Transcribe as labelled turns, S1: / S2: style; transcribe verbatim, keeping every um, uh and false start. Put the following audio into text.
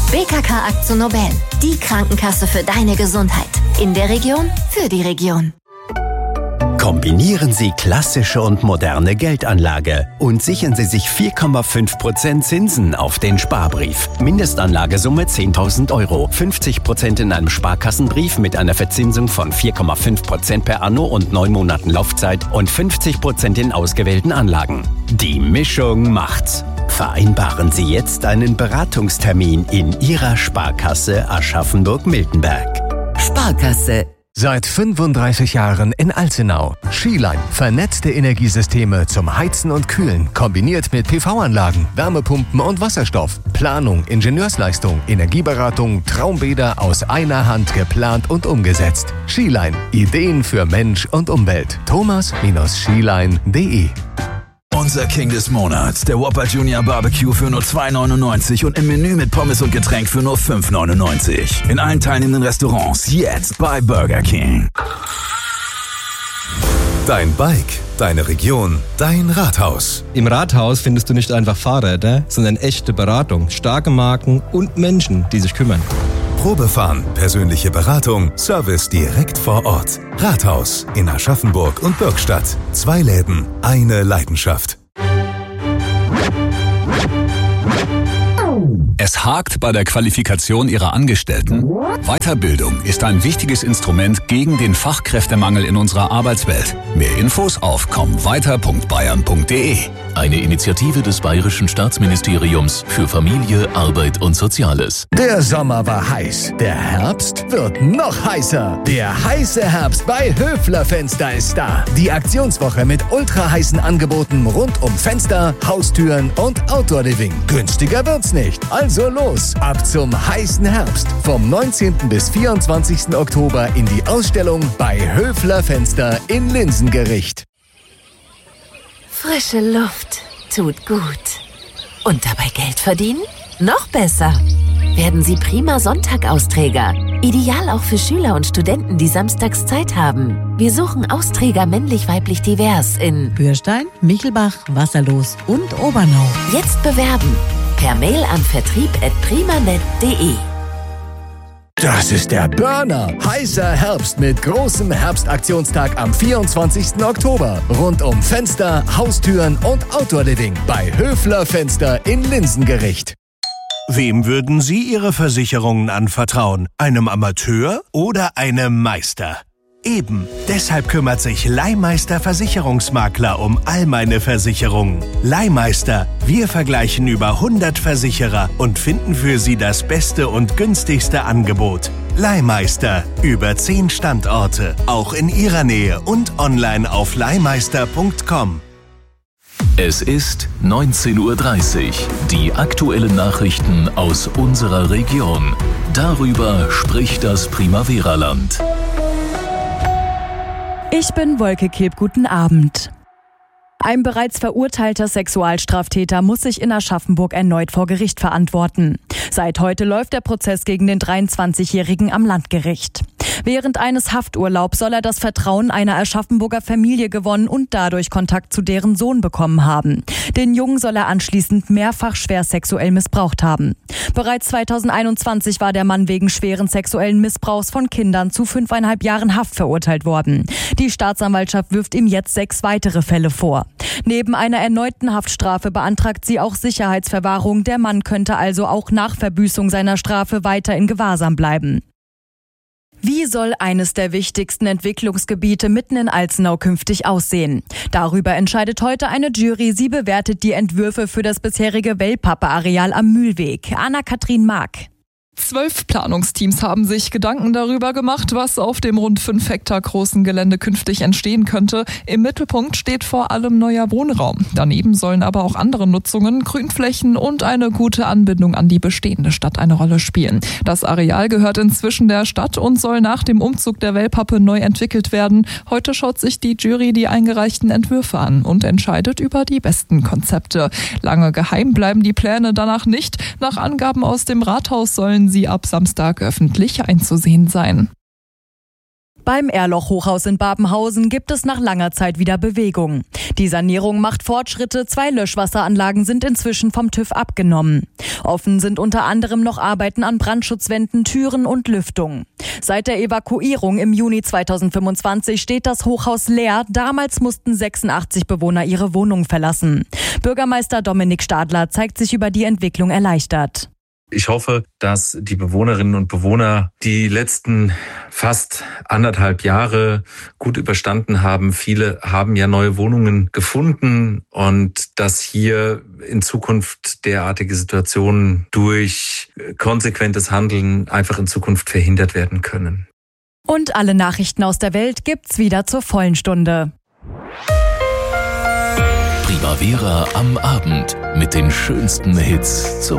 S1: B K K AkzoNobel, die Krankenkasse für deine Gesundheit. In der Region, für die Region.
S2: Kombinieren Sie klassische und moderne Geldanlage und sichern Sie sich vier Komma fünf Prozent Zinsen auf den Sparbrief. Mindestanlagesumme zehntausend Euro. fünfzig Prozent in einem Sparkassenbrief mit einer Verzinsung von vier Komma fünf Prozent per Anno und neun Monaten Laufzeit und fünfzig Prozent in ausgewählten Anlagen. Die Mischung macht's. Vereinbaren Sie jetzt einen Beratungstermin in Ihrer Sparkasse Aschaffenburg-Miltenberg.
S3: Sparkasse.
S4: Seit fünfunddreißig Jahren in Alzenau. Skiline. Vernetzte Energiesysteme zum Heizen und Kühlen. Kombiniert mit P V-Anlagen, Wärmepumpen und Wasserstoff. Planung, Ingenieursleistung, Energieberatung, Traumbäder aus einer Hand geplant und umgesetzt. Skiline. Ideen für Mensch und Umwelt. thomas skiline punkt de.
S5: Unser King des Monats, der Whopper Junior Barbecue für nur zwei neunundneunzig und im Menü mit Pommes und Getränk für nur fünf neunundneunzig. In allen teilnehmenden Restaurants jetzt bei Burger King.
S6: Dein Bike, deine Region, dein Rathaus.
S7: Im Rathaus findest du nicht einfach Fahrräder, sondern echte Beratung, starke Marken und Menschen, die sich kümmern.
S6: Probefahren, persönliche Beratung, Service direkt vor Ort. Rathaus in Aschaffenburg und Bürgstadt. Zwei Läden, eine Leidenschaft.
S8: Es hakt bei der Qualifikation Ihrer Angestellten? Weiterbildung ist ein wichtiges Instrument gegen den Fachkräftemangel in unserer Arbeitswelt. Mehr Infos auf komm weiter punkt bayern punkt de.
S9: Eine Initiative des Bayerischen Staatsministeriums für Familie, Arbeit und Soziales.
S4: Der Sommer war heiß. Der Herbst wird noch heißer. Der heiße Herbst bei Höfler Fenster ist da. Die Aktionswoche mit ultra heißen Angeboten rund um Fenster, Haustüren und Outdoor Living. Günstiger wird's nicht. Also los, ab zum heißen Herbst. Vom neunzehnten bis vierundzwanzigsten Oktober in die Ausstellung bei Höfler Fenster in Linsengericht.
S3: Frische Luft tut gut. Und dabei Geld verdienen? Noch besser. Werden Sie prima Sonntag-Austräger. Ideal auch für Schüler und Studenten, die samstags Zeit haben. Wir suchen Austräger männlich-weiblich divers in
S10: Bürstein, Michelbach, Wasserlos und Obernau.
S3: Jetzt bewerben. Per Mail an vertrieb at primanet punkt de.
S4: Das ist der Burner. Heißer Herbst mit großem Herbstaktionstag am vierundzwanzigsten Oktober. Rund um Fenster, Haustüren und Outdoor Living bei Höfler Fenster in Linsengericht.
S11: Wem würden Sie Ihre Versicherungen anvertrauen? Einem Amateur oder einem Meister? Eben, deshalb kümmert sich Leihmeister Versicherungsmakler um all meine Versicherungen. Leihmeister, wir vergleichen über hundert Versicherer und finden für Sie das beste und günstigste Angebot. Leihmeister, über zehn Standorte, auch in Ihrer Nähe und online auf leihmeister punkt com.
S9: Es ist neunzehn Uhr dreißig. Die aktuellen Nachrichten aus unserer Region. Darüber spricht das Primavera-Land.
S12: Ich bin Wolke Kilp, guten Abend. Ein bereits verurteilter Sexualstraftäter muss sich in Aschaffenburg erneut vor Gericht verantworten. Seit heute läuft der Prozess gegen den dreiundzwanzigjährigen am Landgericht. Während eines Hafturlaubs soll er das Vertrauen einer Aschaffenburger Familie gewonnen und dadurch Kontakt zu deren Sohn bekommen haben. Den Jungen soll er anschließend mehrfach schwer sexuell missbraucht haben. Bereits zweitausendeinundzwanzig war der Mann wegen schweren sexuellen Missbrauchs von Kindern zu fünfeinhalb Jahren Haft verurteilt worden. Die Staatsanwaltschaft wirft ihm jetzt sechs weitere Fälle vor. Neben einer erneuten Haftstrafe beantragt sie auch Sicherheitsverwahrung. Der Mann könnte also auch nach Verbüßung seiner Strafe weiter in Gewahrsam bleiben. Wie soll eines der wichtigsten Entwicklungsgebiete mitten in Alzenau künftig aussehen? Darüber entscheidet heute eine Jury. Sie bewertet die Entwürfe für das bisherige Wellpappe-Areal am Mühlweg. Anna-Kathrin Mark.
S13: Zwölf Planungsteams haben sich Gedanken darüber gemacht, was auf dem rund fünf Hektar großen Gelände künftig entstehen könnte. Im Mittelpunkt steht vor allem neuer Wohnraum. Daneben sollen aber auch andere Nutzungen, Grünflächen und eine gute Anbindung an die bestehende Stadt eine Rolle spielen. Das Areal gehört inzwischen der Stadt und soll nach dem Umzug der Wellpappe neu entwickelt werden. Heute schaut sich die Jury die eingereichten Entwürfe an und entscheidet über die besten Konzepte. Lange geheim bleiben die Pläne danach nicht. Nach Angaben aus dem Rathaus sollen sie ab Samstag öffentlich einzusehen sein.
S12: Beim Erloch-Hochhaus in Babenhausen gibt es nach langer Zeit wieder Bewegung. Die Sanierung macht Fortschritte, zwei Löschwasseranlagen sind inzwischen vom TÜV abgenommen. Offen sind unter anderem noch Arbeiten an Brandschutzwänden, Türen und Lüftung. Seit der Evakuierung im Juni zweitausendfünfundzwanzig steht das Hochhaus leer. Damals mussten sechsundachtzig Bewohner ihre Wohnung verlassen. Bürgermeister Dominik Stadler zeigt sich über die Entwicklung erleichtert.
S14: Ich hoffe, dass die Bewohnerinnen und Bewohner die letzten fast anderthalb Jahre gut überstanden haben. Viele haben ja neue Wohnungen gefunden und dass hier in Zukunft derartige Situationen durch konsequentes Handeln einfach in Zukunft verhindert werden können.
S12: Und alle Nachrichten aus der Welt gibt's wieder zur vollen Stunde.
S9: Primavera am Abend mit den schönsten Hits zum